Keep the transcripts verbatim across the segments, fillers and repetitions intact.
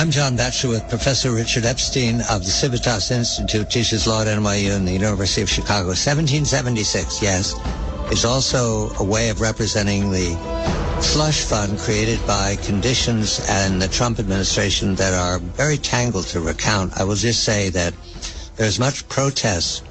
I'm John Batchelor with Professor Richard Epstein of the Civitas Institute, teaches law at N Y U and the University of Chicago. seventeen seventy-six, yes, is also a way of representing the slush fund created by conditions and the Trump administration that are very tangled to recount. I will just say that there's much protest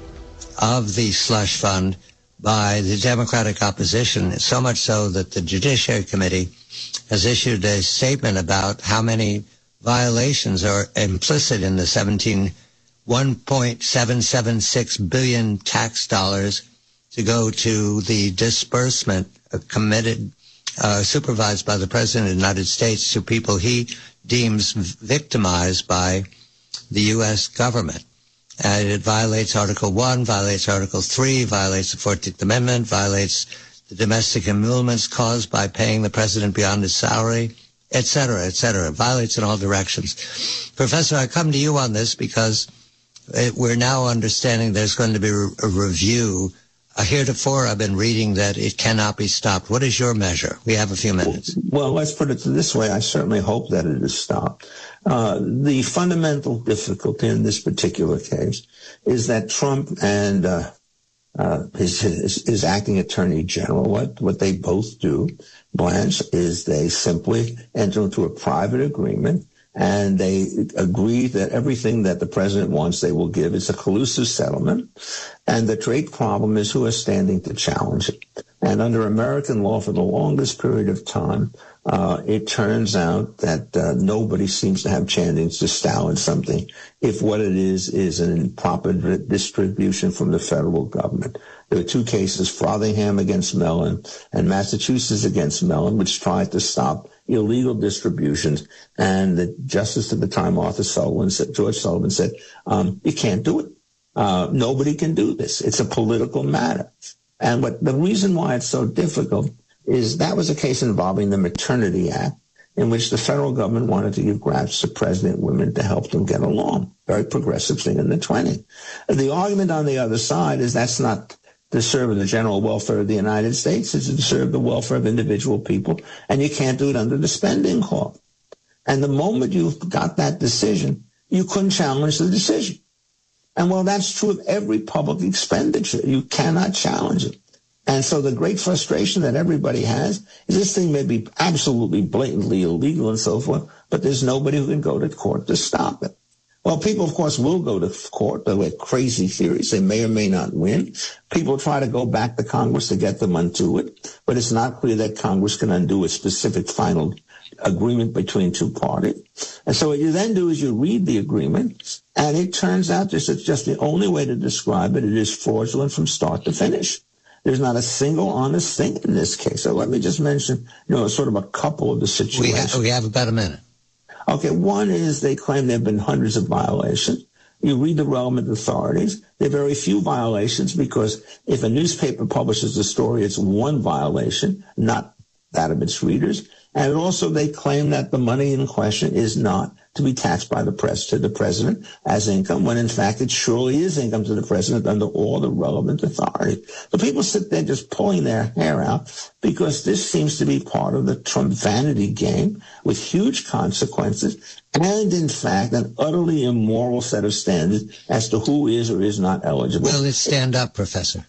of the slush fund by the Democratic opposition, so much so that the Judiciary Committee has issued a statement about how many violations are implicit in the seventeen one point seven seven six billion tax dollars to go to the disbursement uh, committed, uh, supervised by the President of the United States to people he deems victimized by the U S government. And it violates Article one, violates Article three, violates the fourteenth Amendment, violates the domestic emoluments caused by paying the President beyond his salary, et cetera, et cetera. Violates in all directions. Professor, I come to you on this because it, we're now understanding there's going to be a, a review. Uh, heretofore, I've been reading that it cannot be stopped. What is your measure? We have a few minutes. Well, let's put it this way. I certainly hope that it is stopped. Uh, the fundamental difficulty in this particular case is that Trump and uh, uh, his, his, his acting attorney general, what, what they both do, Blanche, is they simply enter into a private agreement and they agree that everything that the president wants they will give. It's a collusive settlement. And the great problem is who is standing to challenge it. And under American law for the longest period of time, uh, it turns out that uh, nobody seems to have chance to challenge something if what it is is an improper distribution from the federal government. There were two cases, Frothingham against Mellon and Massachusetts against Mellon, which tried to stop illegal distributions. And the justice at the time, Arthur Sullivan, said, George Sullivan said, um, you can't do it. Uh, nobody can do this. It's a political matter. And what the reason why it's so difficult is that was a case involving the Maternity Act, in which the federal government wanted to give grants to pregnant women to help them get along. Very progressive thing in the twenties. The argument on the other side is that's not to serve the general welfare of the United States. It's to serve the welfare of individual people, and you can't do it under the spending clause. And the moment you got that decision, you couldn't challenge the decision. And well, that's true of every public expenditure. You cannot challenge it. And so the great frustration that everybody has is this thing may be absolutely blatantly illegal and so forth, but there's nobody who can go to court to stop it. Well, people, of course, will go to court with crazy theories. They may or may not win. People try to go back to Congress to get them unto it, but it's not clear that Congress can undo a specific final agreement between two parties. And so what you then do is you read the agreement, and it turns out this is just the only way to describe it. It is fraudulent from start to finish. There's not a single honest thing in this case. So let me just mention, you know, sort of a couple of the situations. We, ha- we have about a minute. Okay, one is they claim there have been hundreds of violations. You read the relevant authorities. There are very few violations because if a newspaper publishes a story, it's one violation, not that of its readers. And also they claim that the money in question is not to be taxed by the press to the president as income, when in fact it surely is income to the president under all the relevant authority. So people sit there just pulling their hair out because this seems to be part of the Trump vanity game with huge consequences and in fact an utterly immoral set of standards as to who is or is not eligible. Will it stand up, Professor?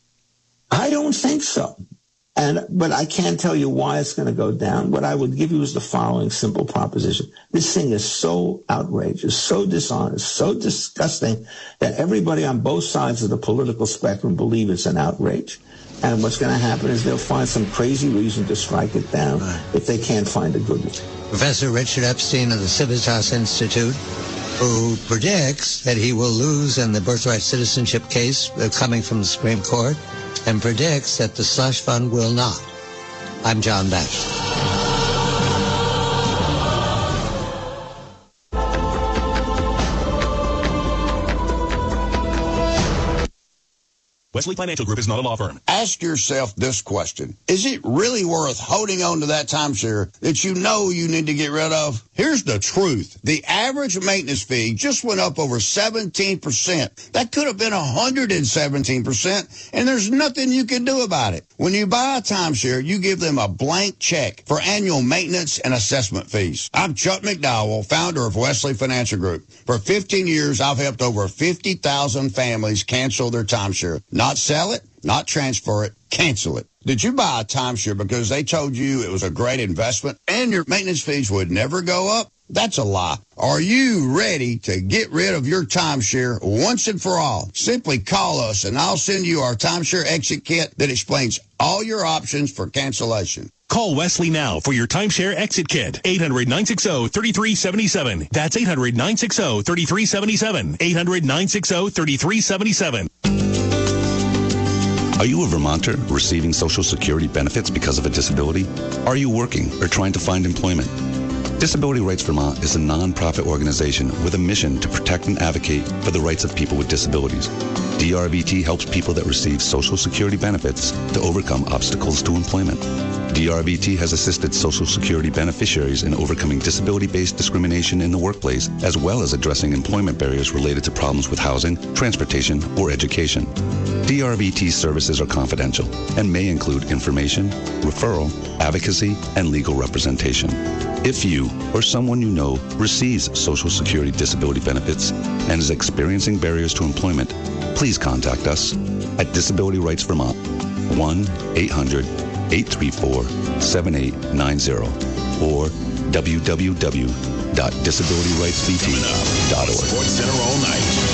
I don't think so. And, but I can't tell you why it's going to go down. What I would give you is the following simple proposition. This thing is so outrageous, so dishonest, so disgusting that everybody on both sides of the political spectrum believe it's an outrage. And what's going to happen is they'll find some crazy reason to strike it down right. if they can't find a good one. Professor Richard Epstein of the Civitas Institute, who predicts that he will lose in the birthright citizenship case coming from the Supreme Court, and predicts that the slush fund will not. I'm John Batchelor. Wesley Financial Group is not a law firm. Ask yourself this question. Is it really worth holding on to that timeshare that you know you need to get rid of? Here's the truth. The average maintenance fee just went up over seventeen percent. That could have been one hundred seventeen percent, and there's nothing you can do about it. When you buy a timeshare, you give them a blank check for annual maintenance and assessment fees. I'm Chuck McDowell, founder of Wesley Financial Group. For fifteen years, I've helped over fifty thousand families cancel their timeshare. Not sell it, not transfer it, cancel it. Did you buy a timeshare because they told you it was a great investment and your maintenance fees would never go up? That's a lie. Are you ready to get rid of your timeshare once and for all? Simply call us and I'll send you our timeshare exit kit that explains all your options for cancellation. Call Wesley now for your timeshare exit kit. eight hundred, nine six zero, three three seven seven. That's eight hundred, nine six zero, three three seven seven. eight hundred, nine six zero, three three seven seven. Are you a Vermonter receiving Social Security benefits because of a disability? Are you working or trying to find employment? Disability Rights Vermont is a nonprofit organization with a mission to protect and advocate for the rights of people with disabilities. D R V T helps people that receive Social Security benefits to overcome obstacles to employment. D R V T has assisted Social Security beneficiaries in overcoming disability-based discrimination in the workplace, as well as addressing employment barriers related to problems with housing, transportation, or education. D R V T services are confidential and may include information, referral, advocacy, and legal representation. If you or someone you know receives Social Security disability benefits and is experiencing barriers to employment, please contact us at Disability Rights Vermont, one eight hundred, eight three four, seven eight nine zero, or w w w dot disability rights v t dot org. Sports Center all night.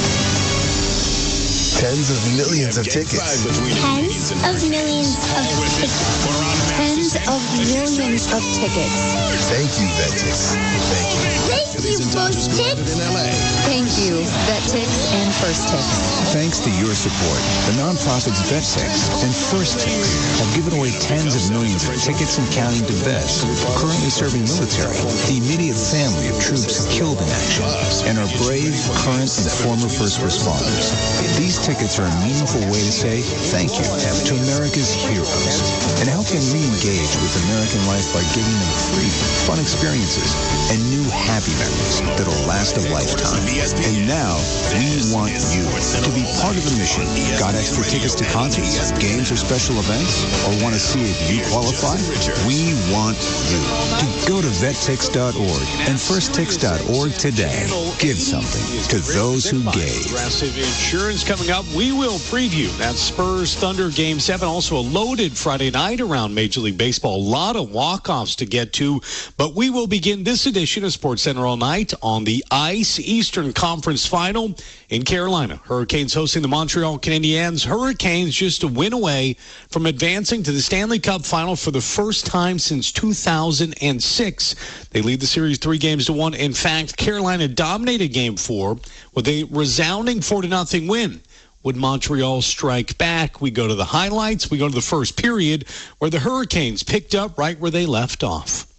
Tens of millions of tickets. Tens of millions of tickets. Tens of millions of tickets. Thank you, VetTix. Thank you. Thank you, First Tix. Thank you, VetTix and First Tix. Thanks to your support, the nonprofits VetTix and First Tix have given away tens of millions of tickets and counting to vets currently serving military, the immediate family of troops killed in action, and our brave, current, and former first responders. These tickets are a meaningful way to say thank you to America's heroes and help them re-engage with American life by giving them free, fun experiences and new happy memories that'll last a lifetime. And now, we want you to be part of the mission. Got extra tickets to concerts, games, or special events? Or want to see if you qualify? We want you to go to vet tix dot org and first tix dot org today. Give something to those who gave. Progressive Insurance coming up. We will preview that Spurs Thunder Game seven. Also a loaded Friday night around Major League Baseball. A lot of walk-offs to get to. But we will begin this edition of Sports Center all night on the ice. Eastern Conference Final in Carolina. Hurricanes hosting the Montreal Canadiens. Hurricanes just a win away from advancing to the Stanley Cup Final for the first time since two thousand six. They lead the series three games to one. In fact, Carolina dominated Game four with a resounding four to nothing win. Would Montreal strike back? We go to the highlights. We go to the first period where the Hurricanes picked up right where they left off.